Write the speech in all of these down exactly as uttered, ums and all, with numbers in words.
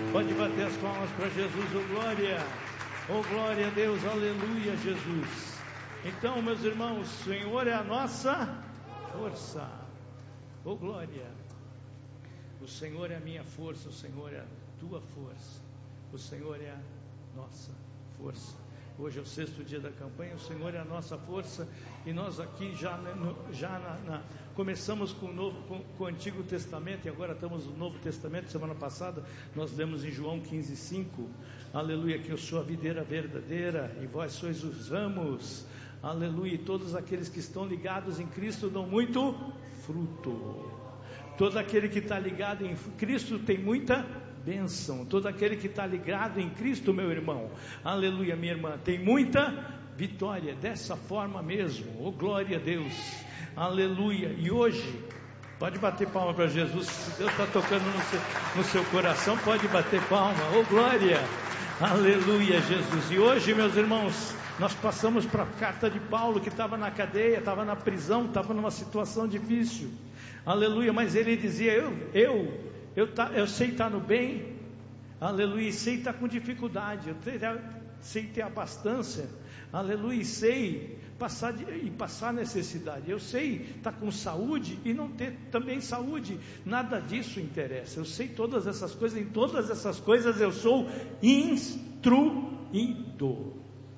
Pode bater as palmas para Jesus, oh glória, oh glória a Deus, aleluia, Jesus. Então, meus irmãos, o Senhor é a nossa força, oh glória. O Senhor é a minha força, o Senhor é a tua força, o Senhor é a nossa força. Hoje é o sexto dia da campanha, o Senhor é a nossa força, e nós aqui já, já na, na, começamos com o, novo, com, com o Antigo Testamento, e agora estamos no Novo Testamento. Semana passada nós lemos em João quinze, cinco, aleluia, que eu sou a videira verdadeira, e vós sois os ramos, aleluia, e todos aqueles que estão ligados em Cristo dão muito fruto. Todo aquele que está ligado em Cristo tem muita bênção. Todo aquele que está ligado em Cristo, meu irmão, aleluia, minha irmã, tem muita vitória, dessa forma mesmo, oh glória a Deus, aleluia. E hoje, pode bater palma para Jesus, se Deus está tocando no seu, no seu coração, pode bater palma, oh glória, aleluia, Jesus. E hoje, meus irmãos, nós passamos para a carta de Paulo, que estava na cadeia, estava na prisão, estava numa situação difícil, aleluia, mas ele dizia, eu, eu, eu, tá, eu sei estar no bem, aleluia, sei estar com dificuldade, eu sei, sei ter abastança, aleluia, sei passar de, e passar necessidade, eu sei estar com saúde e não ter também saúde, nada disso interessa, eu sei todas essas coisas, em todas essas coisas eu sou instruído,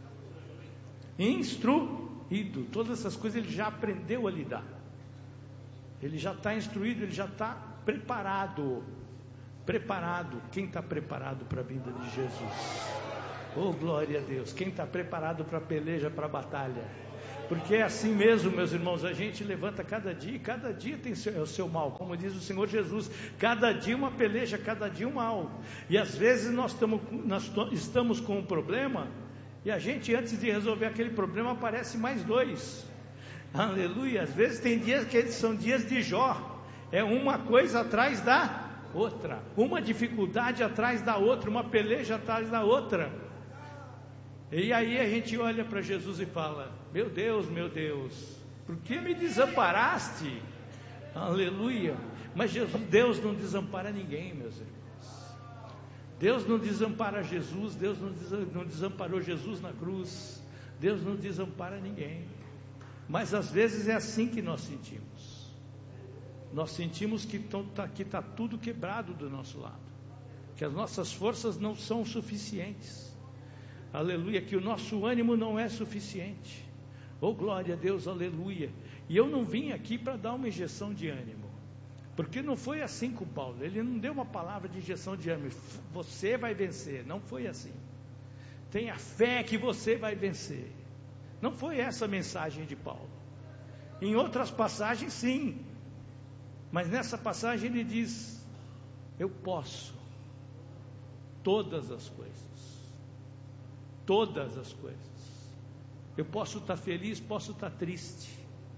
instruído, todas essas coisas ele já aprendeu a lidar, ele já está instruído, ele já está preparado, preparado. Quem está preparado para a vinda de Jesus? Oh glória a Deus. Quem está preparado para a peleja, para a batalha? Porque é assim mesmo, meus irmãos, a gente levanta cada dia, e cada dia tem seu, é o seu mal, como diz o Senhor Jesus, cada dia uma peleja, cada dia um mal, e às vezes nós estamos, nós estamos com um problema, e a gente antes de resolver aquele problema aparece mais dois, aleluia. Às vezes tem dias que são dias de Jó, é uma coisa atrás da outra, uma dificuldade atrás da outra, uma peleja atrás da outra, e aí a gente olha para Jesus e fala, meu Deus, meu Deus, por que me desamparaste? Aleluia. Mas Jesus, Deus não desampara ninguém, meus irmãos. Deus não desampara Jesus, Deus não desamparou Jesus na cruz, Deus não desampara ninguém. Mas às vezes é assim que nós sentimos. Nós sentimos que está tudo quebrado do nosso lado, que as nossas forças não são suficientes, aleluia, que o nosso ânimo não é suficiente, oh glória a Deus, aleluia. E eu não vim aqui para dar uma injeção de ânimo, porque não foi assim com Paulo, ele não deu uma palavra de injeção de ânimo, você vai vencer, não foi assim, tenha fé que você vai vencer, não foi essa a mensagem de Paulo. Em outras passagens sim, mas nessa passagem ele diz, eu posso todas as coisas, todas as coisas, eu posso estar feliz, posso estar triste,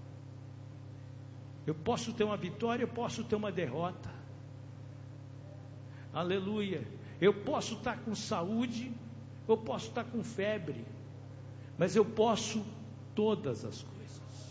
eu posso ter uma vitória, eu posso ter uma derrota, aleluia, eu posso estar com saúde, eu posso estar com febre, mas eu posso todas as coisas,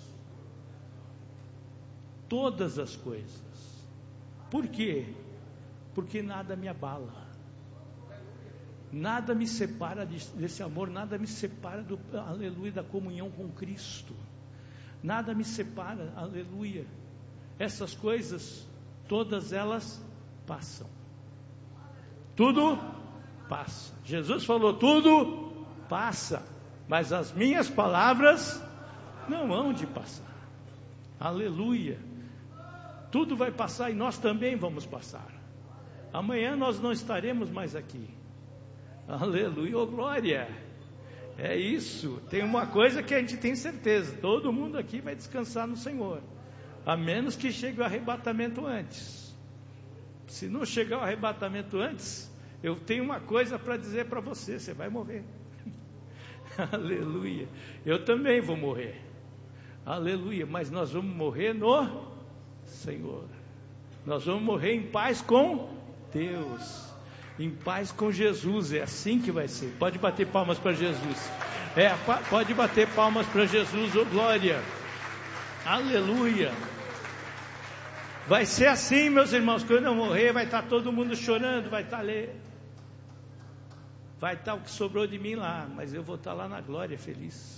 todas as coisas. Por quê? Porque nada me abala, nada me separa desse amor, nada me separa do, aleluia, da comunhão com Cristo, nada me separa, aleluia. Essas coisas, todas elas passam, tudo passa. Jesus falou, tudo passa, mas as minhas palavras não hão de passar, aleluia. Tudo vai passar e nós também vamos passar. Amanhã nós não estaremos mais aqui, aleluia, oh glória. É isso, tem uma coisa que a gente tem certeza, todo mundo aqui vai descansar no Senhor, a menos que chegue o arrebatamento antes. Se não chegar o arrebatamento antes, eu tenho uma coisa para dizer para você, você vai morrer. Aleluia, eu também vou morrer, aleluia, mas nós vamos morrer no Senhor, nós vamos morrer em paz com Deus, em paz com Jesus, é assim que vai ser. Pode bater palmas para Jesus, é, pode bater palmas para Jesus, oh glória, aleluia. Vai ser assim, meus irmãos, quando eu morrer vai estar todo mundo chorando, vai estar vai estar o que sobrou de mim lá, mas eu vou estar lá na glória feliz.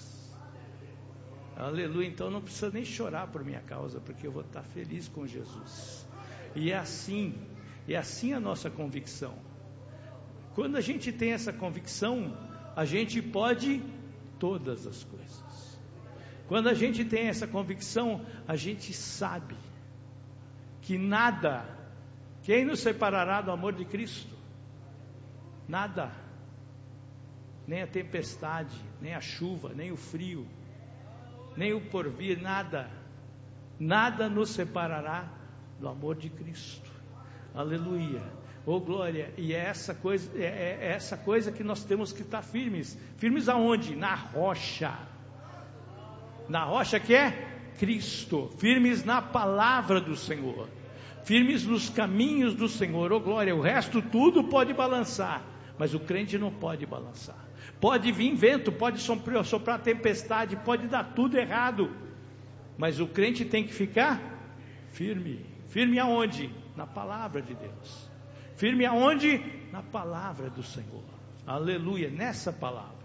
Aleluia. Então não precisa nem chorar por minha causa, porque eu vou estar feliz com Jesus. E é assim, é assim a nossa convicção. Quando a gente tem essa convicção, a gente pode todas as coisas. Quando a gente tem essa convicção, a gente sabe que nada, quem nos separará do amor de Cristo? Nada, nem a tempestade, nem a chuva, nem o frio, nem o porvir, nada, nada nos separará do amor de Cristo. Aleluia, oh glória. E é essa coisa, é, é essa coisa que nós temos que estar firmes. Firmes aonde? Na rocha. Na rocha que é Cristo. Firmes na palavra do Senhor, firmes nos caminhos do Senhor, oh glória. O resto tudo pode balançar, mas o crente não pode balançar. Pode vir vento, pode soprar, soprar tempestade, pode dar tudo errado, mas o crente tem que ficar firme. Firme aonde? Na palavra de Deus. Firme aonde? Na palavra do Senhor. Aleluia, nessa palavra.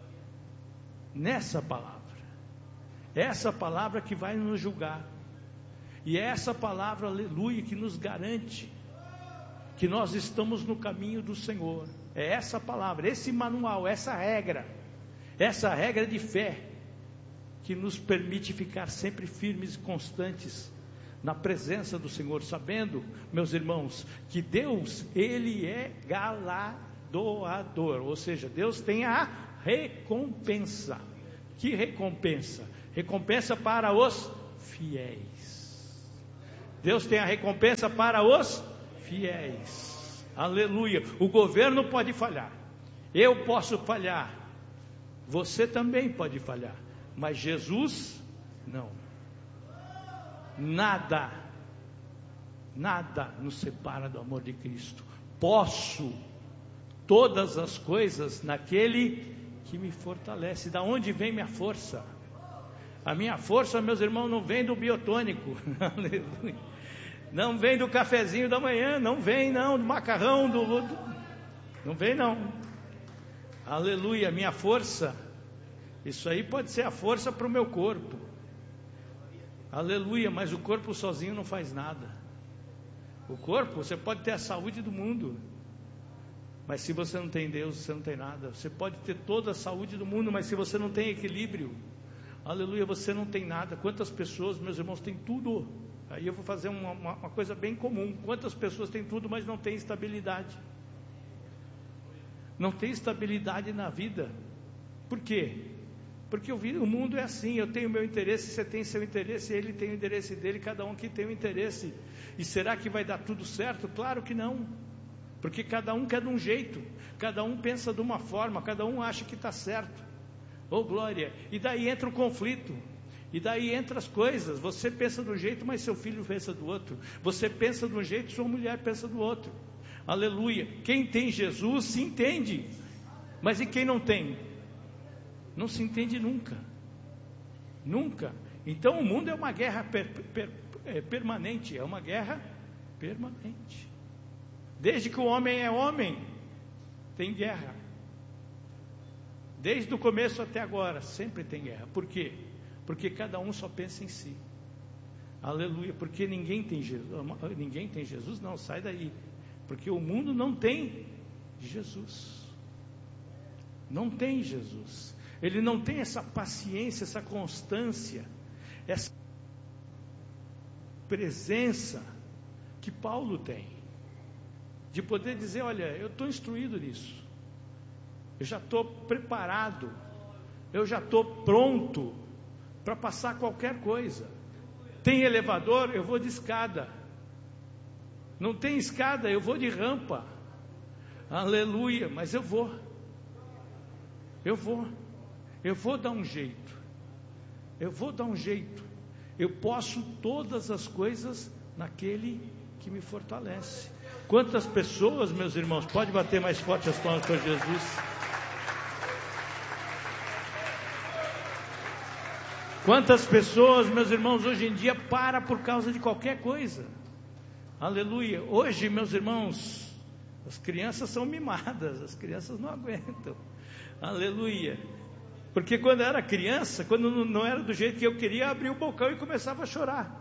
Nessa palavra. Essa palavra que vai nos julgar. E é essa palavra, aleluia, que nos garante que nós estamos no caminho do Senhor. É essa palavra, esse manual, essa regra, essa regra de fé, que nos permite ficar sempre firmes e constantes na presença do Senhor, sabendo, meus irmãos, que Deus, Ele é galardoador, ou seja, Deus tem a recompensa. Que recompensa? Recompensa para os fiéis. Deus tem a recompensa para os fiéis. Aleluia. O governo pode falhar, eu posso falhar, você também pode falhar, mas Jesus não. Nada, nada nos separa do amor de Cristo. Posso todas as coisas naquele que me fortalece. Da onde vem minha força? A minha força, meus irmãos, não vem do biotônico. Aleluia. Não vem do cafezinho da manhã, não vem não, do macarrão, do, do... não vem não. Aleluia, minha força, isso aí pode ser a força para o meu corpo. Aleluia, mas o corpo sozinho não faz nada. O corpo, você pode ter a saúde do mundo, mas se você não tem Deus, você não tem nada. Você pode ter toda a saúde do mundo, mas se você não tem equilíbrio, aleluia, você não tem nada. Quantas pessoas, meus irmãos, têm tudo? Aí eu vou fazer uma, uma, uma coisa bem comum. Quantas pessoas têm tudo, mas não têm estabilidade? Não tem estabilidade na vida. Por quê? Porque o, o mundo é assim, eu tenho meu interesse, você tem seu interesse, ele tem o interesse dele, cada um aqui tem o interesse. E será que vai dar tudo certo? Claro que não, porque cada um quer de um jeito, cada um pensa de uma forma, cada um acha que está certo. Oh glória, e daí entra o conflito, e daí entra as coisas, você pensa de um jeito, mas seu filho pensa do outro, você pensa de um jeito, sua mulher pensa do outro. Aleluia, quem tem Jesus se entende, mas e quem não tem? Não se entende nunca, nunca. Então o mundo é uma guerra per, per, é, permanente, é uma guerra permanente. Desde que o homem é homem, tem guerra. Desde o começo até agora, sempre tem guerra. Por quê? Porque cada um só pensa em si. Aleluia, porque ninguém tem Jesus, ninguém tem Jesus, não, sai daí. Porque o mundo não tem Jesus. Não tem Jesus. Ele não tem essa paciência, essa constância, essa presença que Paulo tem, de poder dizer, olha, eu estou instruído nisso, eu já estou preparado, eu já estou pronto para passar qualquer coisa. Tem elevador, eu vou de escada. Não tem escada, eu vou de rampa. Aleluia, mas eu vou. Eu vou. Eu vou dar um jeito. Eu vou dar um jeito. Eu posso todas as coisas naquele que me fortalece. Quantas pessoas, meus irmãos, pode bater mais forte as palmas para Jesus? Quantas pessoas, meus irmãos, hoje em dia param por causa de qualquer coisa? Aleluia. Hoje, meus irmãos, As crianças são mimadas, as crianças não aguentam. Aleluia. Porque quando eu era criança, quando não era do jeito que eu queria, eu abria o bocão e começava a chorar.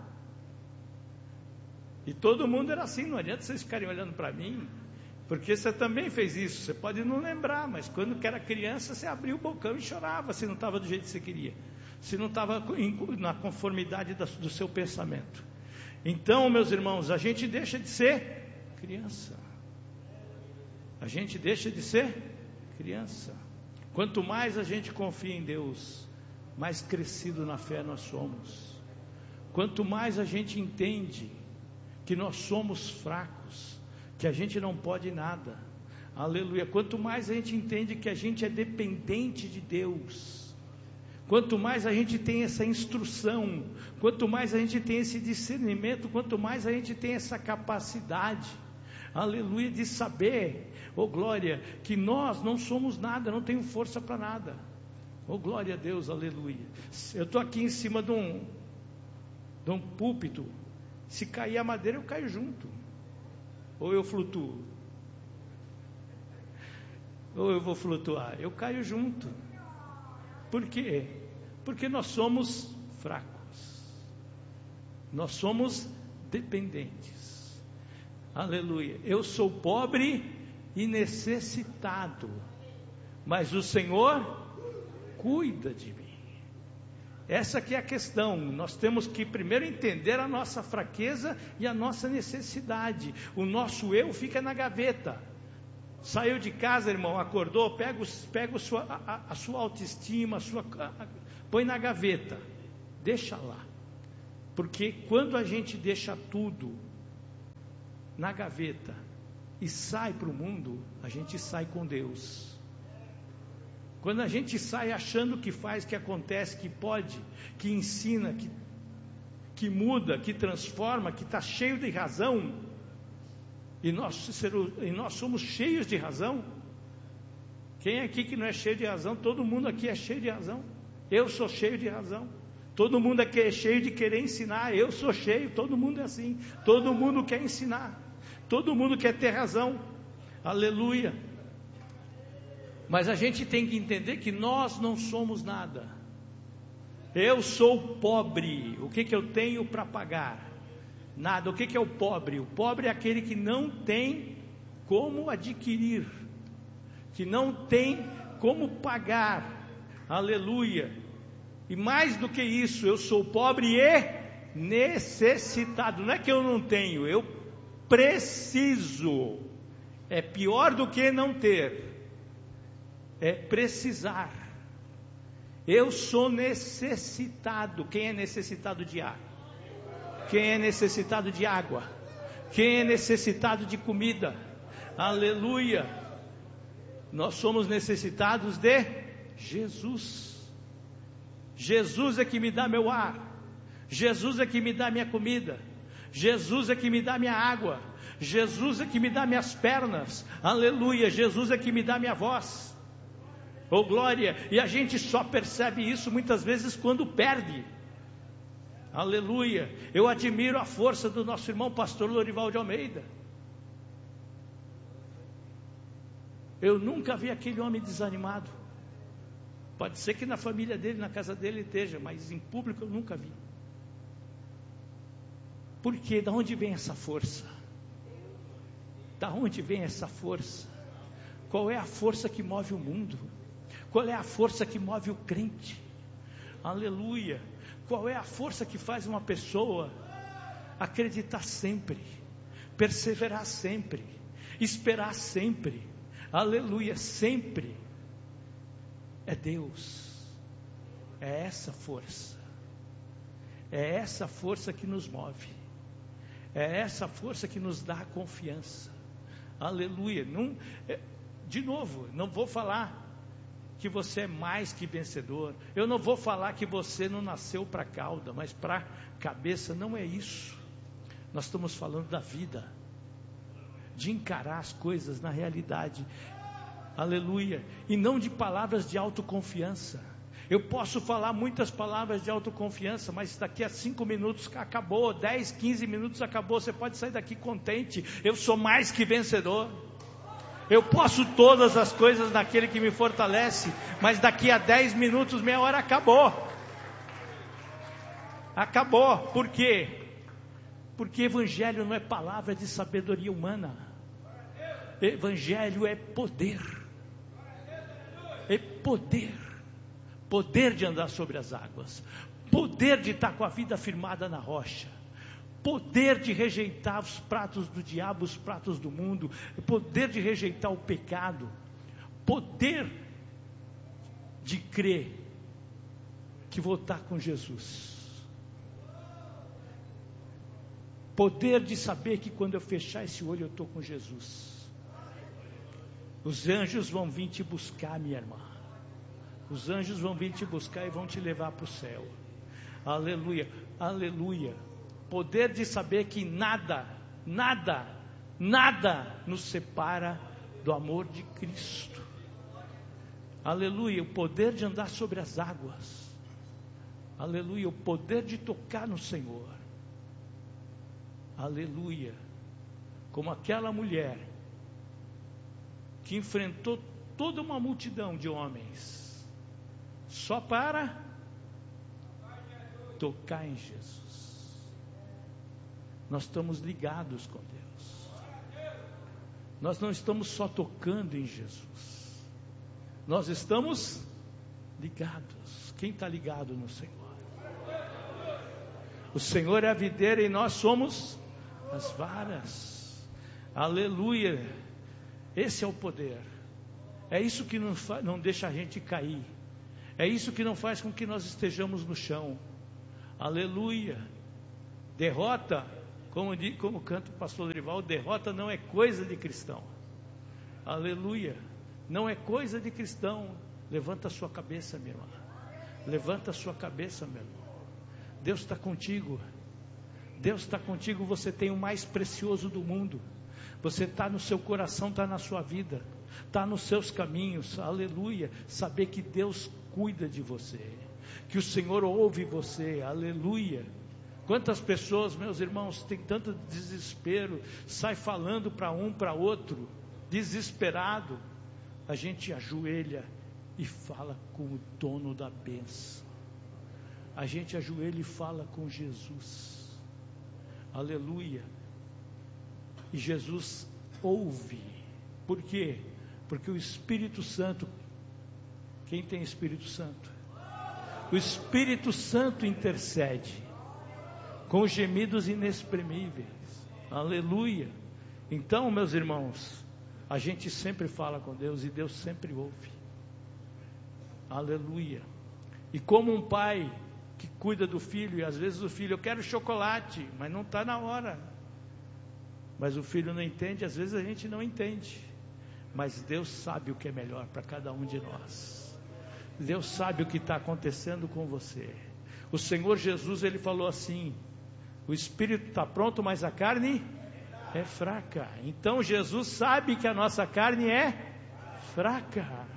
E todo mundo era assim, não adianta vocês ficarem olhando para mim, porque você também fez isso. Você pode não lembrar, mas quando era criança, você abria o bocão e chorava, se não estava do jeito que você queria, se não estava na conformidade do seu pensamento. Então, meus irmãos, a gente deixa de ser criança. A gente deixa de ser criança. Quanto mais a gente confia em Deus, mais crescido na fé nós somos. Quanto mais a gente entende que nós somos fracos, que a gente não pode nada, aleluia. Quanto mais a gente entende que a gente é dependente de Deus, quanto mais a gente tem essa instrução, quanto mais a gente tem esse discernimento, quanto mais a gente tem essa capacidade, aleluia, de saber, oh glória, que nós não somos nada, não tenho força para nada, oh glória a Deus, aleluia. Eu estou aqui em cima de um, de um púlpito, se cair a madeira eu caio junto, ou eu flutuo, ou eu vou flutuar, eu caio junto. Por quê? Porque nós somos fracos, nós somos dependentes, aleluia. Eu sou pobre e necessitado, mas o Senhor cuida de mim. Essa aqui é a questão. Nós temos que primeiro entender a nossa fraqueza e a nossa necessidade. O nosso eu fica na gaveta. Saiu de casa, irmão, acordou, pega, os, pega a, sua, a, a sua autoestima, a sua, a, põe na gaveta, deixa lá. Porque quando a gente deixa tudo na gaveta e sai para o mundo, a gente sai com Deus. Quando a gente sai achando que faz, que acontece, que pode, que ensina, que, que muda, que transforma, que está cheio de razão, e nós, e nós somos cheios de razão. Quem aqui que não é cheio de razão? Todo mundo aqui é cheio de razão. Eu sou cheio de razão. Todo mundo aqui é cheio de querer ensinar. Eu sou cheio, todo mundo é assim. Todo mundo quer ensinar. Todo mundo quer ter razão. Aleluia. Mas a gente tem que entender que nós não somos nada. Eu sou pobre. O que, que eu tenho para pagar? Nada. O que, que é o pobre? O pobre é aquele que não tem como adquirir, que não tem como pagar. Aleluia. E mais do que isso, eu sou pobre e necessitado. Não é que eu não tenho, eu preciso. É pior do que não ter. É precisar. Eu sou necessitado. Quem é necessitado de ar? Quem é necessitado de água? Quem é necessitado de comida? Aleluia. Nós somos necessitados de Jesus. Jesus é que me dá meu ar. Jesus é que me dá minha comida. Jesus é que me dá minha água. Jesus é que me dá minhas pernas. Aleluia. Jesus é que me dá minha voz. Oh glória, e a gente só percebe isso muitas vezes quando perde. Aleluia, eu admiro a força do nosso irmão pastor Lorival de Almeida. Eu nunca vi aquele homem desanimado. Pode ser que na família dele, na casa dele esteja, mas em público eu nunca vi. Por quê? Da onde vem essa força? Da onde vem essa força? Qual é a força que move o mundo? Qual é a força que move o crente? Aleluia. Qual é a força que faz uma pessoa acreditar sempre, perseverar sempre, esperar sempre? Aleluia, sempre. É Deus. É essa força. É essa força que nos move. É essa força que nos dá confiança. Aleluia. Não, é, de novo, não vou falar que você é mais que vencedor. Eu não vou falar que você não nasceu para cauda, mas para cabeça. Não é isso. Nós estamos falando da vida, de encarar as coisas na realidade. Aleluia. E não de palavras de autoconfiança. Eu posso falar muitas palavras de autoconfiança, mas daqui a cinco minutos acabou, dez, quinze minutos acabou. Você pode sair daqui contente. Eu sou mais que vencedor. Eu posso todas as coisas naquele que me fortalece, mas daqui a dez minutos, meia hora, acabou. Acabou. Por quê? Porque evangelho não é palavra de sabedoria humana. Evangelho é poder. É poder. Poder de andar sobre as águas. Poder de estar com a vida firmada na rocha. Poder de rejeitar os pratos do diabo, os pratos do mundo. Poder de rejeitar o pecado. Poder de crer que vou estar com Jesus. Poder de saber que quando eu fechar esse olho eu estou com Jesus. Os anjos vão vir te buscar, minha irmã. Os anjos vão vir te buscar e vão te levar para o céu. Aleluia, aleluia. Poder de saber que nada, nada, nada nos separa do amor de Cristo. Aleluia, o poder de andar sobre as águas. Aleluia, o poder de tocar no Senhor. Aleluia, como aquela mulher que enfrentou toda uma multidão de homens, só para tocar em Jesus. Nós estamos ligados com Deus. Nós não estamos só tocando em Jesus. Nós estamos ligados. Quem está ligado no Senhor? O Senhor é a videira e nós somos as varas. Aleluia. Esse é o poder. É isso que não, fa- não deixa a gente cair. É isso que não faz com que nós estejamos no chão. Aleluia. Derrota, como, di- como canta o pastor Dorival, derrota não é coisa de cristão. Aleluia. Não é coisa de cristão. Levanta a sua cabeça, minha irmã. Levanta a sua cabeça, meu irmão. Deus está contigo. Deus está contigo. Você tem o mais precioso do mundo. Você está no seu coração, está na sua vida, está nos seus caminhos. Aleluia. Saber que Deus cuida de você, que o Senhor ouve você. Aleluia. Quantas pessoas, meus irmãos, tem tanto desespero, sai falando para um, para outro, desesperado. A gente ajoelha e fala com o dono da bênção. A gente ajoelha e fala com Jesus. Aleluia. E Jesus ouve. Por quê? Porque o Espírito Santo, quem tem Espírito Santo? O Espírito Santo intercede com gemidos inexprimíveis. Aleluia. Então, meus irmãos, a gente sempre fala com Deus e Deus sempre ouve. Aleluia. E como um pai que cuida do filho, e às vezes o filho, eu quero chocolate, mas não está na hora. Mas o filho não entende, às vezes a gente não entende. Mas Deus sabe o que é melhor para cada um de nós. Deus sabe o que está acontecendo com você. O Senhor Jesus, Ele falou assim: o espírito está pronto, mas a carne é fraca. Então Jesus sabe que a nossa carne é fraca.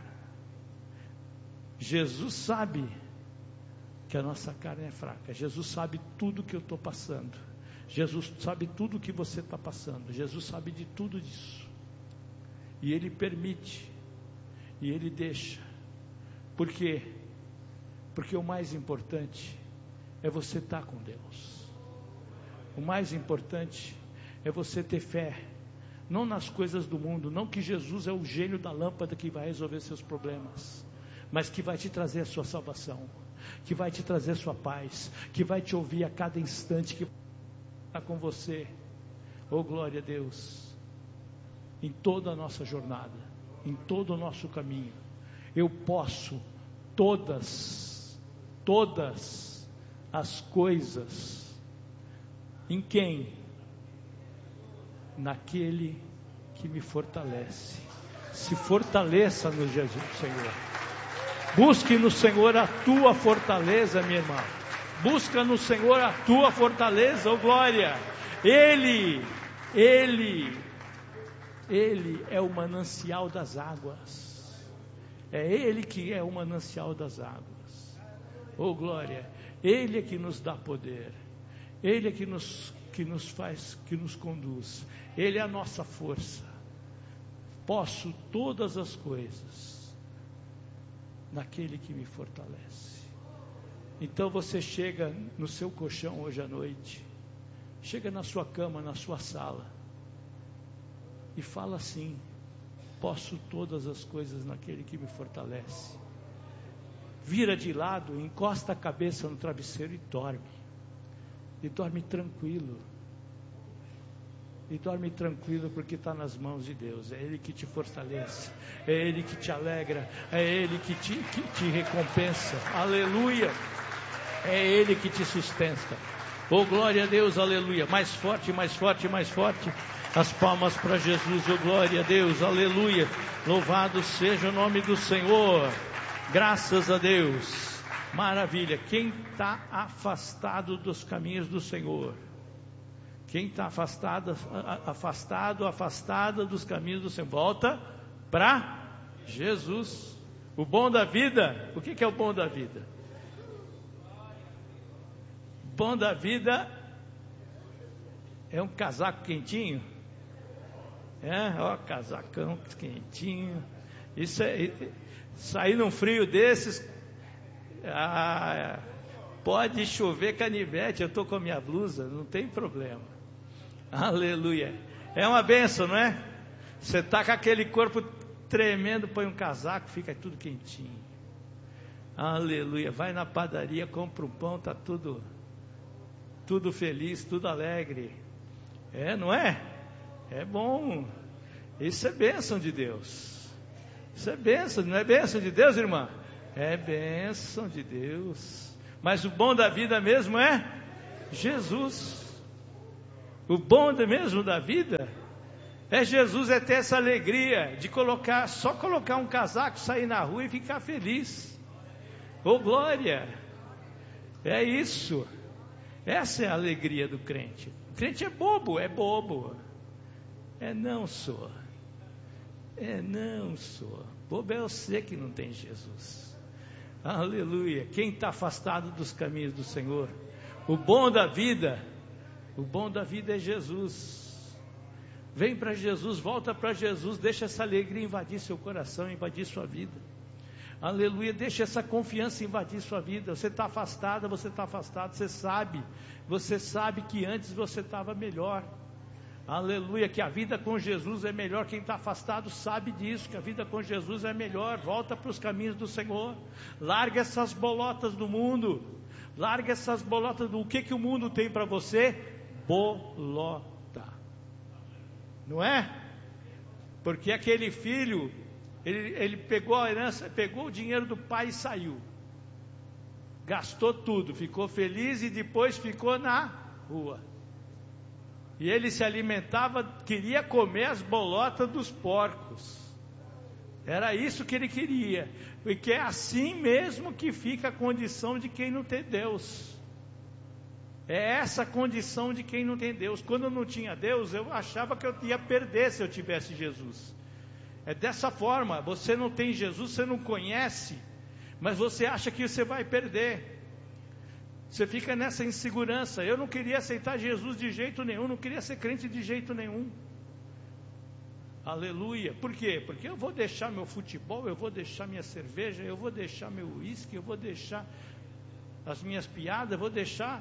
Jesus sabe que a nossa carne é fraca. Jesus sabe tudo que eu estou passando. Jesus sabe tudo que você está passando. Jesus sabe de tudo disso. E Ele permite. E Ele deixa. Por quê? Porque o mais importante é você estar com Deus. O mais importante é você ter fé. Não nas coisas do mundo. Não que Jesus é o gênio da lâmpada que vai resolver seus problemas, mas que vai te trazer a sua salvação, que vai te trazer a sua paz, que vai te ouvir a cada instante, que está com você. Oh, glória a Deus. Em toda a nossa jornada, em todo o nosso caminho, eu posso todas, todas as coisas, em quem? Naquele que me fortalece. Se fortaleça no Jesus, Senhor. Busque no Senhor a tua fortaleza, minha irmã. Busca no Senhor a tua fortaleza, oh glória. Ele, Ele, Ele é o manancial das águas. É Ele que é o manancial das águas. Oh glória. Ele é que nos dá poder. Ele é que nos, que nos faz, que nos conduz. Ele é a nossa força. posso todas as coisas naquele que me fortalece. Então você chega no seu colchão hoje à noite, chega na sua cama, na sua sala, e fala assim: posso todas as coisas naquele que me fortalece. Vira de lado, encosta a cabeça no travesseiro e dorme. E dorme tranquilo. E dorme tranquilo porque está nas mãos de Deus. É Ele que te fortalece, é Ele que te alegra, é Ele que te, que te recompensa. Aleluia! É Ele que te sustenta. Oh, glória a Deus, aleluia! Mais forte, mais forte, mais forte. As palmas para Jesus. Oh, glória a Deus, aleluia! Louvado seja o nome do Senhor. Graças a Deus. Maravilha. Quem está afastado dos caminhos do Senhor? Quem está afastado, afastado, afastada dos caminhos do Senhor? Volta para Jesus. O bom da vida. O que, que é o bom da vida? O bom da vida é um casaco quentinho. É, ó, casacão quentinho. Isso é, sair num frio desses. Ah, pode chover canivete, eu estou com a minha blusa, não tem problema. Aleluia. É uma bênção, não é? Você está com aquele corpo tremendo, põe um casaco, fica tudo quentinho. Aleluia. Vai na padaria, compra um pão, está tudo, tudo feliz, tudo alegre. É, não é? É bom. Isso é bênção de Deus. Isso é bênção, não é bênção de Deus, irmã? É bênção de Deus. Mas o bom da vida mesmo é Jesus. O bom mesmo da vida é Jesus, é ter essa alegria de colocar, só colocar um casaco, sair na rua e ficar feliz. Oh, glória! É isso. Essa é a alegria do crente. O crente é bobo, é bobo. É não sou. É não sou. Bobo é você que não tem Jesus. Aleluia. Quem está afastado dos caminhos do Senhor? O bom da vida, o bom da vida é Jesus. Vem para Jesus, volta para Jesus, deixa essa alegria invadir seu coração, invadir sua vida. Aleluia, deixa essa confiança invadir sua vida. Você está afastada, você está afastado, você sabe, você sabe que antes você estava melhor. Aleluia, que a vida com Jesus é melhor. Quem está afastado sabe disso, que a vida com Jesus é melhor. Volta para os caminhos do Senhor. Larga essas bolotas do mundo. Larga essas bolotas do... O que, que o mundo tem para você? Bolota. Não é? Porque aquele filho, ele, ele pegou a herança, pegou o dinheiro do pai e saiu. Gastou tudo, ficou feliz e depois ficou na rua. E ele se alimentava, queria comer as bolotas dos porcos. Era isso que ele queria. Porque é assim mesmo que fica a condição de quem não tem Deus. É essa a condição de quem não tem Deus. Quando eu não tinha Deus, eu achava que eu ia perder se eu tivesse Jesus. É dessa forma, você não tem Jesus, você não conhece, mas você acha que você vai perder. Você fica nessa insegurança. Eu não queria aceitar Jesus de jeito nenhum, não queria ser crente de jeito nenhum. Aleluia. Por quê? Porque eu vou deixar meu futebol, eu vou deixar minha cerveja, eu vou deixar meu uísque, eu vou deixar as minhas piadas, eu vou deixar...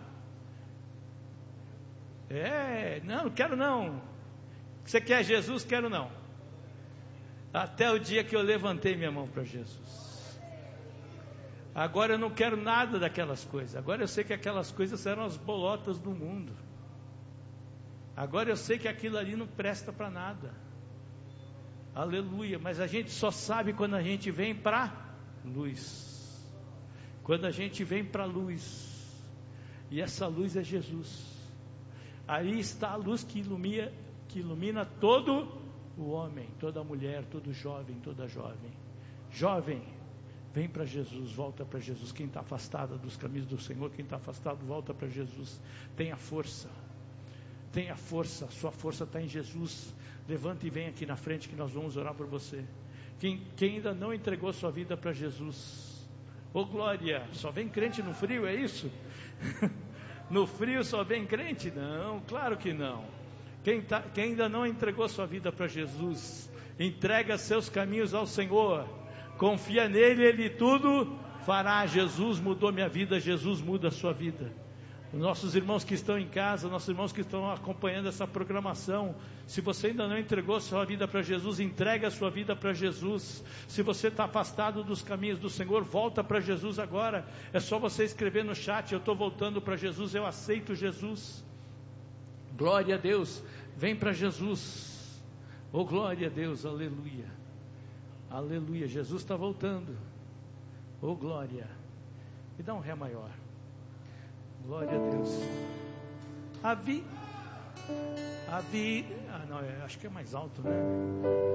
É, não, não quero não. Você quer Jesus? Quero não. Até o dia que eu levantei minha mão para Jesus. Agora eu não quero nada daquelas coisas. Agora eu sei que aquelas coisas eram as bolotas do mundo. Agora eu sei que aquilo ali não presta para nada. Aleluia. Mas a gente só sabe quando a gente vem para luz. Quando a gente vem para a luz. E essa luz é Jesus. Aí está a luz que ilumina, que ilumina todo o homem, toda mulher, todo jovem, toda jovem. Jovem, vem para Jesus, volta para Jesus. Quem está afastado dos caminhos do Senhor, quem está afastado, volta para Jesus. Tenha força, tenha força, sua força está em Jesus. Levanta e vem aqui na frente que nós vamos orar por você. Quem, quem ainda não entregou sua vida para Jesus, ô glória, só vem crente no frio, é isso? No frio só vem crente? Não, claro que não. Quem, tá, quem ainda não entregou sua vida para Jesus, Entrega seus caminhos ao Senhor, confia nele, Ele tudo fará. Jesus mudou minha vida, Jesus muda a sua vida. Nossos irmãos que estão em casa, nossos irmãos que estão acompanhando essa programação, se você ainda não entregou sua vida para Jesus, entrega a sua vida para Jesus. Se você está afastado dos caminhos do Senhor, volta para Jesus agora. É só você escrever no chat: eu estou voltando para Jesus, eu aceito Jesus. Glória a Deus, vem para Jesus. Oh, glória a Deus, aleluia, aleluia, Jesus está voltando. Oh, glória. Me dá um Ré maior. Glória a Deus. A vi, a vi, ah não, acho que é mais alto, né?